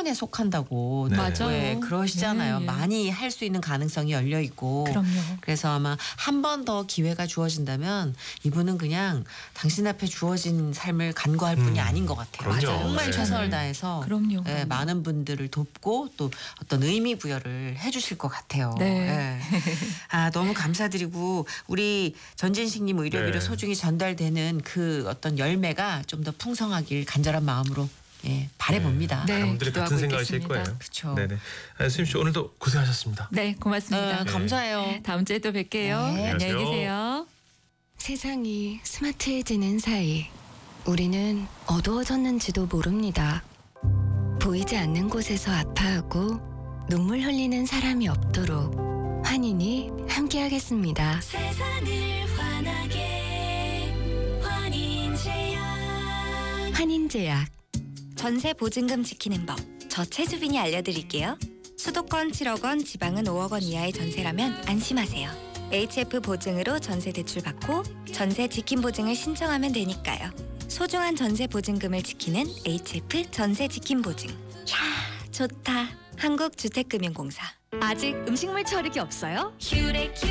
10번에 속한다고 네. 맞아요. 왜 그러시잖아요. 네. 많이 할 수 있는 가능성이 열려 있고. 그럼요. 그래서 아마 한 번 더 기회가 주어진다면 이분은 그냥 당신 앞에 주어진 삶을 간과할 뿐이 아닌 것 같아요. 그럼요. 정말 네. 최선을 다해서 그럼요. 예, 많은 분들을 돕고 또 어떤 의미 부여를 해주실 것 같아요. 네. 예. 아 너무 감사드리고 우리 전진식님 의료비로 네. 소중히 전달되는 그 어떤 열매가 좀 더 풍성하길 간절한 마음으로 예, 바래봅니다. 네. 여러분들이 기도하고 같은 생각이실 있겠습니다. 거예요. 그렇죠. 네네. 수임 씨 오늘도 고생하셨습니다. 네, 고맙습니다. 감사해요. 다음 주에 또 뵐게요. 네. 안녕히 안녕하세요. 계세요. 세상이 스마트해지는 사이 우리는 어두워졌는지도 모릅니다. 보이지 않는 곳에서 아파하고 눈물 흘리는 사람이 없도록 환인이 함께하겠습니다. 세상을 환하게 환인제약. 환인제약. 전세 보증금 지키는 법. 저 최주빈이 알려드릴게요. 수도권 7억 원, 지방은 5억 원 이하의 전세라면 안심하세요. HF 보증으로 전세 대출 받고 전세 지킴 보증을 신청하면 되니까요. 소중한 전세 보증금을 지키는 HF 전세 지킴 보증. 야, 좋다. 한국주택금융공사. 아직 음식물 처리기 없어요? 큐레큐